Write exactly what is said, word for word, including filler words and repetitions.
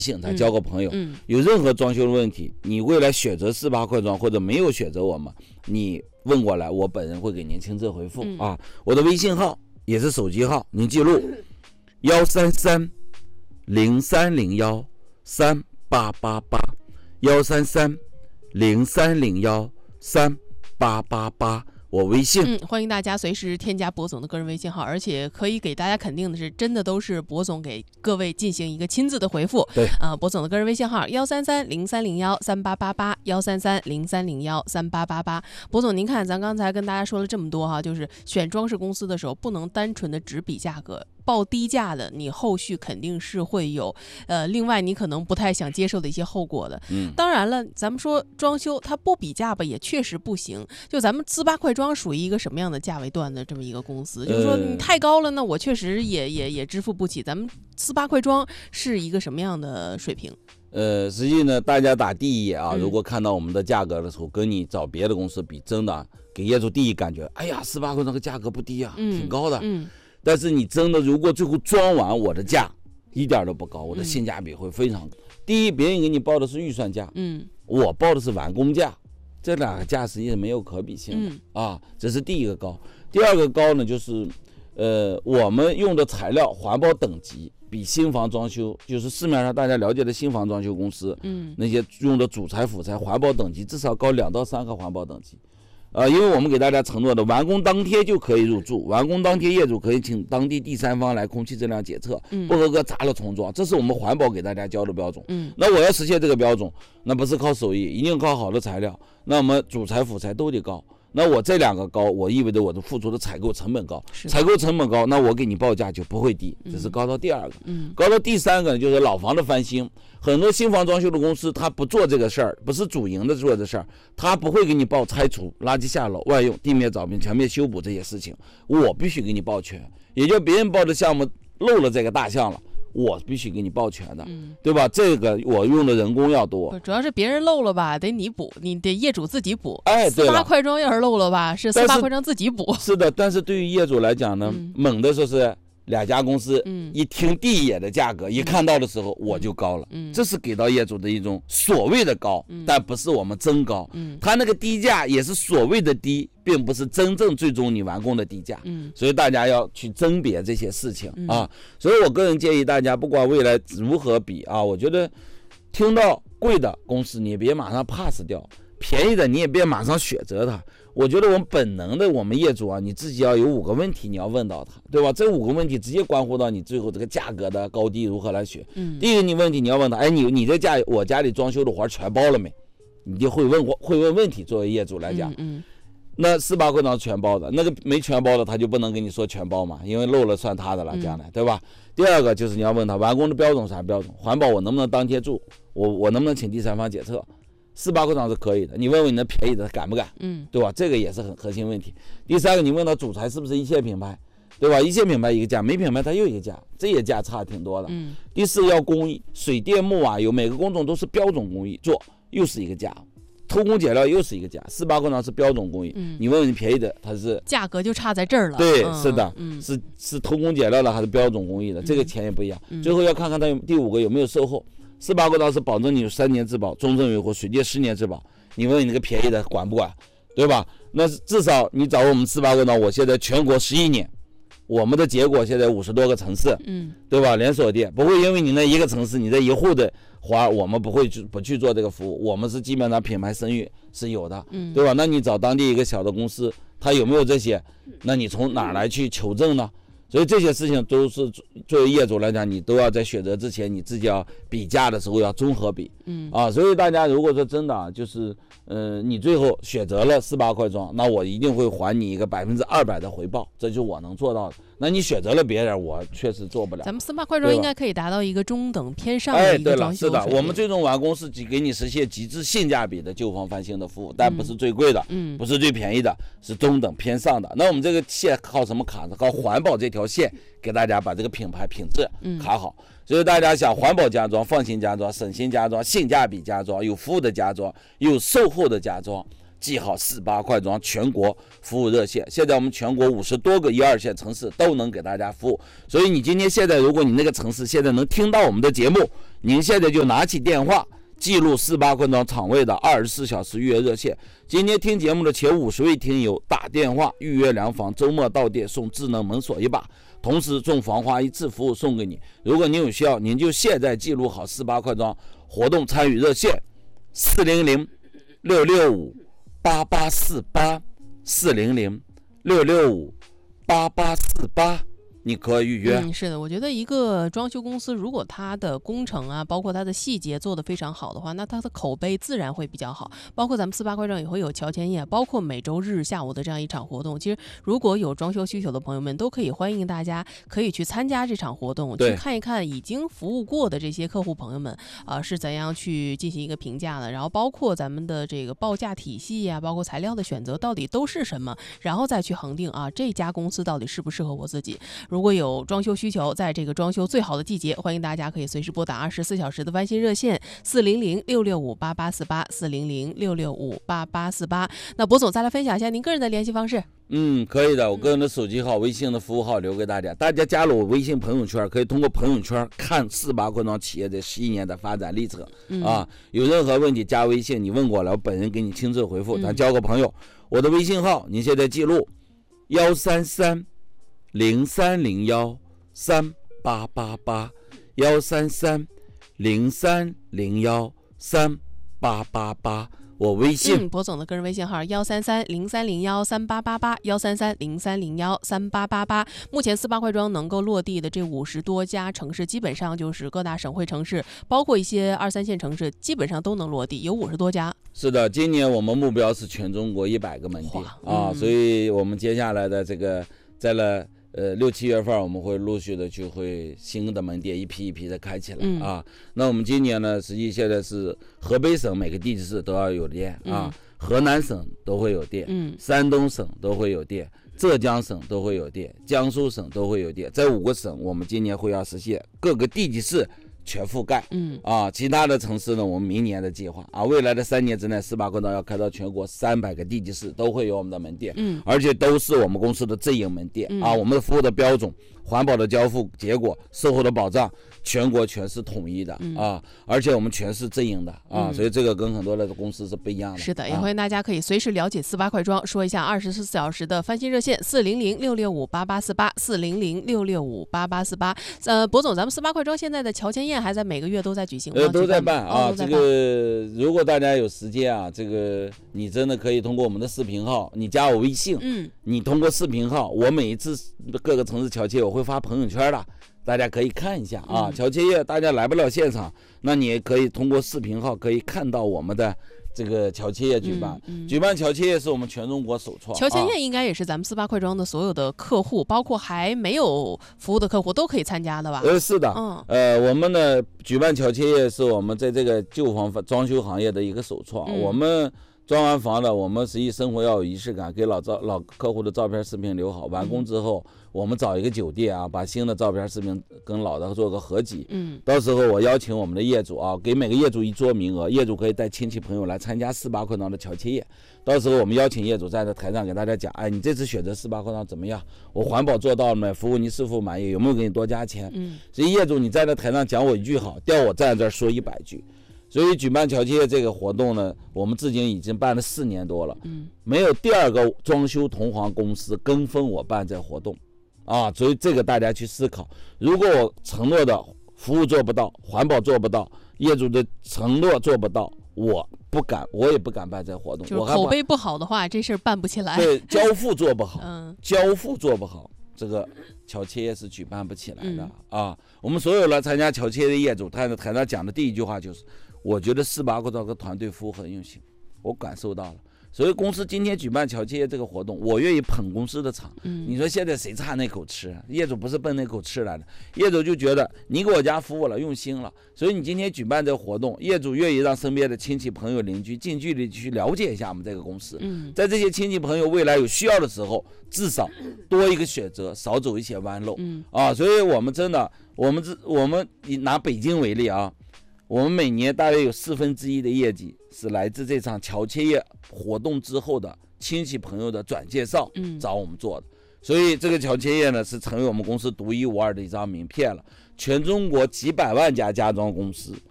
信，他交个朋友、 嗯嗯、 有任何装修的问题，你未来选择四八快装或者没有选择我们，你问过来，我本人会给您亲自回复、嗯、啊。我的微信号也是手机号，您记录幺三三零三零幺三八八八幺三三零三零幺三八八八。我微信， 嗯，欢迎大家随时添加博总的个人微信号，而且可以给大家肯定的是，真的都是博总给各位进行一个亲自的回复。 对， 啊、呃，博总的个人微信号幺三三零三零幺三八八八幺三三零三零幺三八八八。博总，您看，咱刚才跟大家说了这么多哈，就是选装饰公司的时候，不能单纯的只比价格。报低价的，你后续肯定是会有，呃，另外你可能不太想接受的一些后果的。 嗯， 当然了，咱们说装修它不比价吧，也确实不行。就咱们四八快装属于一个什么样的价位段的这么一个公司？就是说你太高了呢，我确实也也也支付不起。咱们四八快装是一个什么样的水平？ 呃，实际呢，大家打第一眼啊， 嗯、 如果看到我们的价格的时候，跟你找别的公司比，真的给业主第一感觉，哎呀，四八快装这个价格不低啊， 嗯、 挺高的。 嗯。 但是你真的如果最后装完，我的价一点都不高，我的性价比会非常高。嗯、第一，别人给你报的是预算价， 嗯， 我报的是完工价，这两个价实际上没有可比性的、嗯、啊，这是第一个高。第二个高呢，就是呃，我们用的材料环保等级比新房装修，就是市面上大家了解的新房装修公司， 嗯， 那些用的主材辅材环保等级至少高两到三个环保等级。呃，因为我们给大家承诺的，完工当天就可以入住，完工当天业主可以请当地第三方来空气质量检测， 嗯、 不合格砸了重装，这是我们环保给大家交的标准。 嗯， 那我要实现这个标准，那不是靠手艺，一定靠好的材料。那我们主材辅材都得高。那我这两个高，我意味着我的付出的采购成本高，采购成本高，那我给你报价就不会低，这是高到第二个。 嗯， 高到第三个呢，就是老房的翻新。很多新房装修的公司，他不做这个事儿，不是主营的做这事儿，他不会给你报拆除、垃圾下楼、外用、地面凿平、墙面修补这些事情，我必须给你报全。也就别人报的项目漏了这个大项了，我必须给你报全的， 嗯、 对吧？这个我用的人工要多， 主要是别人漏了吧，得你补，你得业主自己补。 哎，对了， 四八快装要是漏了吧，是四八快装自己补。 是的，但是对于业主来讲呢， 嗯、 猛的说是两家公司， 嗯、 一听第一眼的价格，嗯、一看到的时候我就高了， 嗯、 这是给到业主的一种所谓的高， 嗯、但不是我们真高， 嗯、 他那个低价也是所谓的低，并不是真正最终你完工的低价， 嗯、 所以大家要去甄别这些事情、 嗯、 啊。所以我个人建议大家，不管未来如何比啊，我觉得听到贵的公司你也别马上 pass 掉，便宜的你也别马上选择它。我觉得我们本能的我们业主啊，你自己要有五个问题你要问到他，对吧？这五个问题直接关乎到你最后这个价格的高低如何来选。 嗯， 第一个你问题你要问他，哎，你你这家我家里装修的活全包了没？你就会问会问问题。作为业主来讲， 嗯，嗯那四八快装全包的，那个没全包的他就不能跟你说全包嘛，因为漏了算他的了，将来、嗯、对吧？第二个就是你要问他完工的标准啥标准，环保我能不能当天住，我我能不能请第三方检测？四八快装是可以的，你问问你那便宜的敢不敢， 嗯， 对吧？这个也是很核心问题。第三个，你问他主材是不是一线品牌，对吧？一线品牌一个价，没品牌它又一个价，这也价差挺多的。 嗯。 第四要工艺，水电木瓦油每个工种都是标准工艺做，又是一个价，偷工减料又是一个价。四八快装是标准工艺， 嗯， 你问问你便宜的，它是价格就差在这儿了。 对， 嗯、 是的， 嗯， 是是偷工减料的还是标准工艺的，这个钱也不一样。嗯、最后要看看它有第五个有没有售后。四八快装是保证你有三年质保、终身维护、水电十年质保。你问你那个便宜的管不管，对吧？那至少你找我们四八快装，我现在全国十一年，我们的结果现在五十多个城市， 嗯， 对吧？连锁店不会因为你那一个城市你这一户的花，我们不会去不去做这个服务，我们是基本上品牌声誉是有的， 嗯， 对吧？那你找当地一个小的公司，他有没有这些？那你从哪儿来去求证呢？所以这些事情都是作为业主来讲，你都要在选择之前，你自己要比价的时候要综合比， 嗯啊，所以大家如果说真的啊，就是，呃，你最后选择了四八快装，那我一定会还你一个百分之二百的回报，这就是我能做到的。那你选择了别人，我确实做不了。 咱们四八快装应该可以达到一个中等偏上的一个装修水平。 哎，对了，是的，我们最终完工是给你实现极致性价比的旧房翻新的服务，但不是最贵的， 嗯， 不是最便宜的，是中等偏上的。那我们这个线靠什么卡呢？靠环保这条线给大家把这个品牌品质卡好。嗯，所以大家想环保家装、放心家装、省心家装、性价比家装、有服务的家装、有售后的家装， 记好四八快装全国服务热线。现在我们全国五十多个一二线城市都能给大家服务，所以你今天现在如果你那个城市现在能听到我们的节目，您现在就拿起电话记录四八快装厂位的二十四小时预约热线。今天听节目的前五十位听友打电话预约两房，周末到店送智能门锁一把，同时送防滑一次服务送给你。如果您有需要，您就现在记录好四八快装活动参与热线四零零六六五八八四八四零零六六五八八四八。你可以预约。 嗯，是的，我觉得一个装修公司，如果它的工程啊，包括它的细节做得非常好的话，那它的口碑自然会比较好。包括咱们四八快装也会有乔前夜，包括每周日下午的这样一场活动。其实如果有装修需求的朋友们，都可以欢迎大家可以去参加这场活动，去看一看已经服务过的这些客户朋友们啊、呃、是怎样去进行一个评价的，然后包括咱们的这个报价体系呀、啊，包括材料的选择到底都是什么，然后再去恒定啊这家公司到底适不适合我自己。如果有装修需求，在这个装修最好的季节，欢迎大家可以随时拨打二十四小时的翻新热线四零零六六五八八四八四零零六六五八八四八。那博总再来分享一下您个人的联系方式。 嗯，可以的，我个人的手机号、微信的服务号留给大家，大家加入我微信朋友圈，可以通过朋友圈看四八快装企业的十一年的发展历程、嗯、啊。有任何问题加微信，你问过来，我本人给你亲自回复，咱交个朋友。嗯、我的微信号您现在记录幺三三零三零幺三八八八幺三三零三零幺三八八八，我微信。 嗯，博总的个人微信号幺三三零三零幺三八八八幺三三零三零幺三八八八。目前四八快装能够落地的这五十多家城市，基本上就是各大省会城市，包括一些二三线城市，基本上都能落地，有五十多家。 是的，今年我们目标是全中国一百个门店、嗯、啊，所以我们接下来的这个在了。呃，六七月份我们会陆续的就会新的门店一批一批的开起来、嗯、啊。那我们今年呢，实际现在是河北省每个地级市都要有店啊、嗯，河南省都会有店，嗯，山东省都会有店，浙江省都会有店，江苏省都会有店。这五个省我们今年会要实现各个地级市全覆盖，嗯啊，其他的城市呢，我们明年的计划啊，未来的三年之内，四八快装要开到全国三百个地级市都会有我们的门店，嗯，而且都是我们公司的直营门店、嗯、啊，我们的服务的标准、环保的交付结果、售后的保障，全国全是统一的、嗯、啊，而且我们全是直营的啊、嗯，所以这个跟很多的公司是不一样的。 是的，也欢迎大家可以随时了解四八快装，说一下二十四小时的翻新热线四零零六六五八八四八四零零六六五八八四八。呃，博总，咱们四八快装现在的乔前宴还在每个月都在举行吗？ 呃，都在办啊、哦。这个如果大家有时间啊，这个你真的可以通过我们的视频号，你加我微信，嗯，你通过视频号，我每一次各个城市乔切我会发朋友圈的，大家可以看一下啊。乔切业大家来不了现场，那你也可以通过视频号可以看到我们的。这个乔切业举办、嗯嗯，举办乔切业是我们全中国首创。 乔切业应该也是咱们四八快装的所有的客户，啊、包括还没有服务的客户都可以参加的吧？ 呃，是的，嗯，呃，我们呢举办乔切业是我们在这个旧房装修行业的一个首创。嗯、我们装完房的，我们实际生活要有仪式感，给老照老客户的照片、视频留好，完工之后。嗯我们找一个酒店啊，把新的照片、视频跟老的做个合集。嗯，到时候我邀请我们的业主啊，给每个业主一桌名额，业主可以带亲戚朋友来参加四八快装的乔切业。到时候我们邀请业主站在台上给大家讲，哎，你这次选择四八快装怎么样？我环保做到了没？服务你是否满意？有没有给你多加钱？嗯，所以业主你站在台上讲我一句好，调我站在这儿说一百句。所以举办乔切业这个活动呢，我们至今已经办了四年多了。嗯，没有第二个装修同行公司跟风我办这活动。啊，所以这个大家去思考，如果我承诺的服务做不到，环保做不到，业主的承诺做不到，我不敢，我也不敢办这活动。 就是口碑不好的话，这事儿办不起来。 对，交付做不好，嗯，交付做不好，这个乔切业是举办不起来的、嗯、啊。我们所有来参加乔切业的业主，他在台上讲的第一句话就是，我觉得四八快装和团队服务很用心，我感受到了。所以公司今天举办乔切业这个活动，我愿意捧公司的场。嗯，你说现在谁差那口吃？业主不是奔那口吃来的，业主就觉得你给我家服务了，用心了。所以你今天举办这个活动，业主愿意让身边的亲戚朋友邻居近距离去了解一下我们这个公司。嗯，在这些亲戚朋友未来有需要的时候，至少多一个选择，少走一些弯路。嗯，啊，所以我们真的，我们这我们以拿北京为例啊。 我们每年大约有四分之一的业绩是来自这场桥切业活动之后的亲戚朋友的转介绍， 嗯， 找我们做的。所以这个桥切业呢，是成为我们公司独一无二的一张名片了。全中国几百万家家装公司